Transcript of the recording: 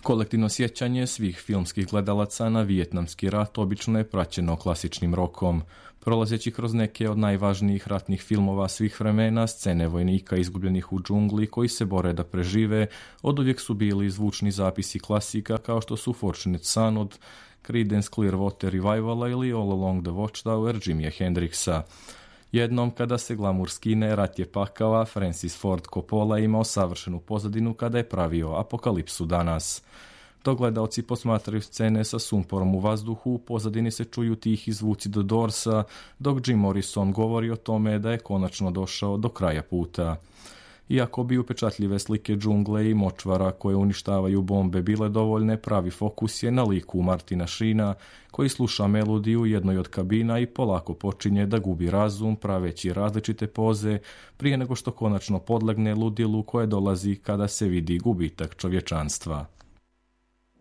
Kolektivno sjećanje svih filmskih gledalaca na Vijetnamski rat obično je praćeno klasičnim rokom. Prolazeći kroz neke od najvažnijih ratnih filmova svih vremena, scene vojnika izgubljenih u džungli koji se bore da prežive, oduvijek su bili zvučni zapisi klasika kao što su Fortunate Son od Creedence Clearwater Revivala ili All Along the Watchtower Jimmyja Hendrixa. Jednom kada se glamur skine, rat je pakao, Francis Ford Coppola imao savršenu pozadinu kada je pravio Apokalipsu danas. Dok gledaoci posmatraju scene sa sumporom u vazduhu, u pozadini se čuju tihi zvuci The Doorsa, dok Jim Morrison govori o tome da je konačno došao do kraja puta. Iako bi upečatljive slike džungle i močvara koje uništavaju bombe bile dovoljne, pravi fokus je na liku Martina Sheena, koji sluša melodiju u jednoj od kabina i polako počinje da gubi razum, praveći različite poze, prije nego što konačno podlegne ludilu koje dolazi kada se vidi gubitak čovječanstva.